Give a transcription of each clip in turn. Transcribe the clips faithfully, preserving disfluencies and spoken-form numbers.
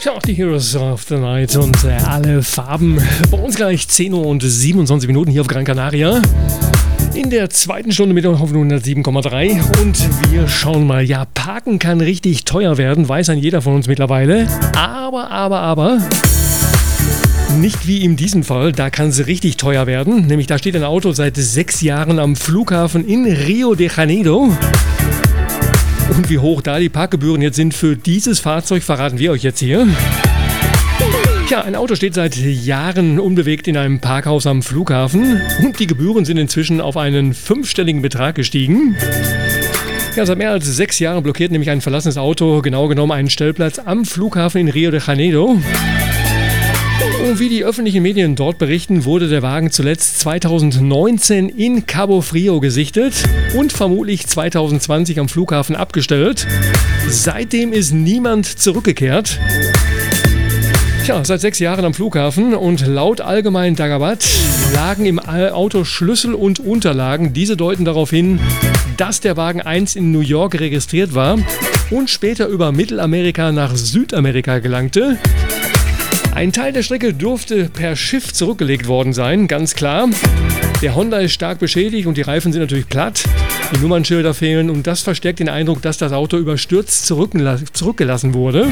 Tja, die Heroes of the Night und äh, alle Farben. Bei uns gleich zehn Uhr und siebenundzwanzig Minuten hier auf Gran Canaria. In der zweiten Stunde mit auf hundertsieben Komma drei. Und wir schauen mal, ja, Parken kann richtig teuer werden, weiß ein jeder von uns mittlerweile. Aber, aber, aber... nicht wie in diesem Fall, da kann es richtig teuer werden. Nämlich da steht ein Auto seit sechs Jahren am Flughafen in Rio de Janeiro. Und wie hoch da die Parkgebühren jetzt sind für dieses Fahrzeug, verraten wir euch jetzt hier. Tja, ein Auto steht seit Jahren unbewegt in einem Parkhaus am Flughafen und die Gebühren sind inzwischen auf einen fünfstelligen Betrag gestiegen. Ja, seit mehr als sechs Jahren blockiert nämlich ein verlassenes Auto, genau genommen einen Stellplatz am Flughafen in Rio de Janeiro. Und wie die öffentlichen Medien dort berichten, wurde der Wagen zuletzt zweitausendneunzehn in Cabo Frio gesichtet und vermutlich zweitausendzwanzig am Flughafen abgestellt. Seitdem ist niemand zurückgekehrt. Tja, seit sechs Jahren am Flughafen und laut Allgemein Dagabad lagen im Auto Schlüssel und Unterlagen. Diese deuten darauf hin, dass der Wagen einst in New York registriert war und später über Mittelamerika nach Südamerika gelangte. Ein Teil der Strecke durfte per Schiff zurückgelegt worden sein, ganz klar. Der Honda ist stark beschädigt und die Reifen sind natürlich platt. Die Nummernschilder fehlen und das verstärkt den Eindruck, dass das Auto überstürzt zurückgelassen wurde.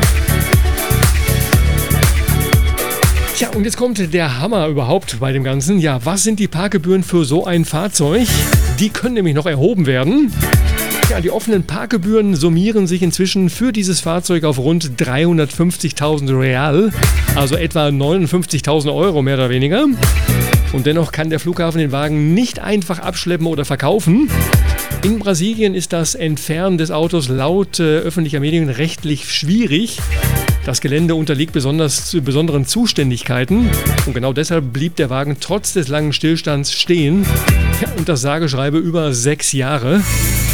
Tja, und jetzt kommt der Hammer überhaupt bei dem Ganzen. Ja, was sind die Parkgebühren für so ein Fahrzeug? Die können nämlich noch erhoben werden. Ja, die offenen Parkgebühren summieren sich inzwischen für dieses Fahrzeug auf rund dreihundertfünfzigtausend Real, also etwa neunundfünfzigtausend Euro mehr oder weniger. Und dennoch kann der Flughafen den Wagen nicht einfach abschleppen oder verkaufen. In Brasilien ist das Entfernen des Autos laut äh, öffentlicher Medien rechtlich schwierig. Das Gelände unterliegt besonders zu besonderen Zuständigkeiten und genau deshalb blieb der Wagen trotz des langen Stillstands stehen. Ja, und das sage schreibe über sechs Jahre.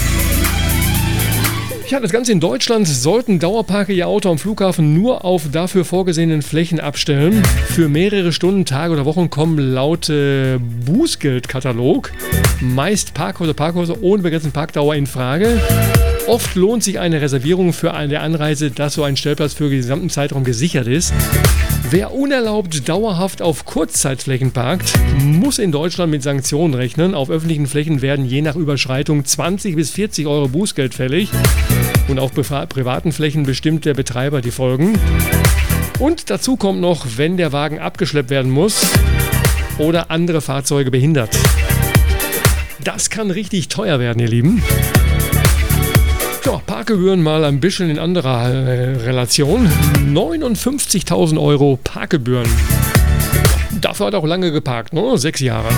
Ja, das Ganze in Deutschland sollten Dauerparker ihr Auto am Flughafen nur auf dafür vorgesehenen Flächen abstellen. Für mehrere Stunden, Tage oder Wochen kommen laut äh, Bußgeldkatalog meist Parkhäuser, Parkhäuser ohne begrenzte Parkdauer in Frage. Oft lohnt sich eine Reservierung für eine Anreise, dass so ein Stellplatz für den gesamten Zeitraum gesichert ist. Wer unerlaubt dauerhaft auf Kurzzeitflächen parkt, muss in Deutschland mit Sanktionen rechnen. Auf öffentlichen Flächen werden je nach Überschreitung zwanzig bis vierzig Euro Bußgeld fällig. Und auf privaten Flächen bestimmt der Betreiber die Folgen. Und dazu kommt noch, wenn der Wagen abgeschleppt werden muss oder andere Fahrzeuge behindert. Das kann richtig teuer werden, ihr Lieben. Ja, Parkgebühren mal ein bisschen in anderer äh, Relation. neunundfünfzigtausend Euro Parkgebühren. Dafür hat er auch lange geparkt, ne? Sechs Jahre.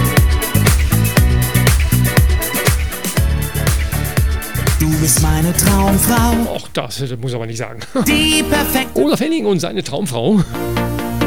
Du bist meine Traumfrau. Ach, das, das muss ich aber nicht sagen. Die perfekte. Olaf Henning und seine Traumfrau.